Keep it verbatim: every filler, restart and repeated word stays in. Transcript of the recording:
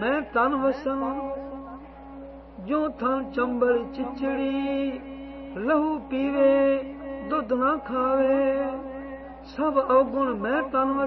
मैं तन वसन जो थन चंबल चिचड़ी लहू पीवे दुध ना खावे सब अवगुण मैं तन